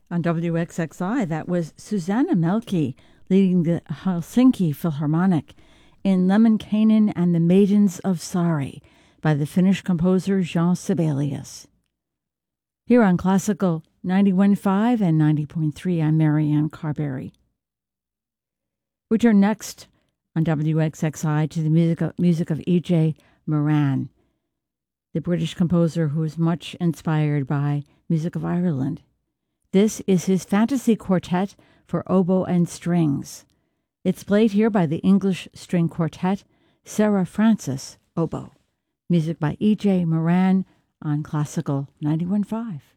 On WXXI, that was Susanna Melki leading the Helsinki Philharmonic in Lemminkainen and the Maidens of Sari by the Finnish composer Jean Sibelius. Here on Classical 91.5 and 90.3, I'm Marianne Carberry. We turn next on WXXI to the music of E.J. Moran, the British composer who is much inspired by music of Ireland. This is his fantasy quartet for oboe and strings. It's played here by the English String Quartet, Sarah Francis, oboe. Music by E.J. Moran on Classical 91.5.